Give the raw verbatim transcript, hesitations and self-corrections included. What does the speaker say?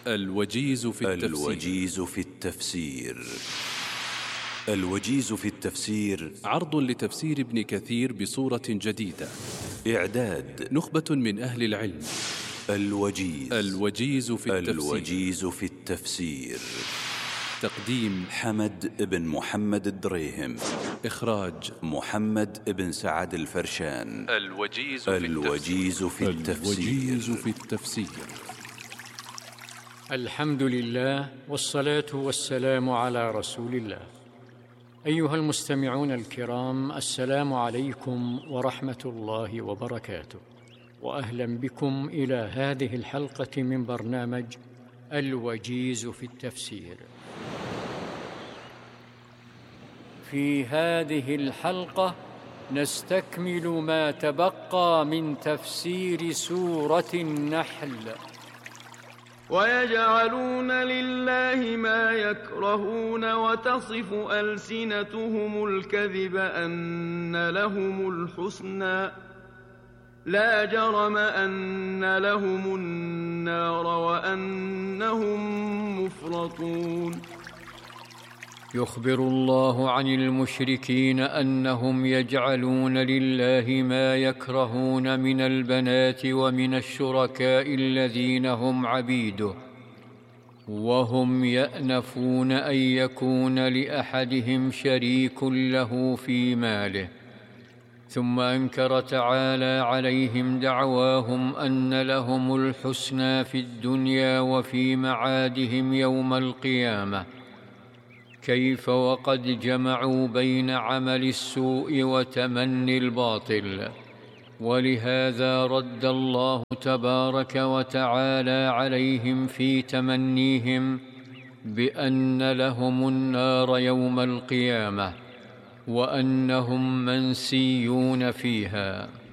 الوجيز في التفسير. الوجيز في التفسير. الوجيز في التفسير عرض لتفسير ابن كثير بصورة جديدة. إعداد نخبة من أهل العلم. الوجيز. الوجيز في التفسير. الوجيز في التفسير. تقديم حمد بن محمد الدريهم. إخراج محمد بن سعد الفرشان. الوجيز في الوجيز في التفسير. الوجيز في التفسير. الحمد لله والصلاة والسلام على رسول الله. أيها المستمعون الكرام، السلام عليكم ورحمة الله وبركاته، وأهلا بكم إلى هذه الحلقة من برنامج الوجيز في التفسير. في هذه الحلقة نستكمل ما تبقى من تفسير سورة النحل. ويجعلون لله ما يكرهون وتصف ألسنتهم الكذب أن لهم الحسنى لا جرم أن لهم النار وأنهم مفرطون. يخبر الله عن المشركين أنهم يجعلون لله ما يكرهون من البنات ومن الشركاء الذين هم عبيده، وهم يأنفون أن يكون لأحدهم شريك له في ماله. ثم أنكر تعالى عليهم دعواهم أن لهم الحسنى في الدنيا وفي معادهم يوم القيامة، كيف وقد جمعوا بين عمل السوء وتمني الباطل. ولهذا رد الله تبارك وتعالى عليهم في تمنيهم بأن لهم النار يوم القيامة وأنهم منسيون فيها.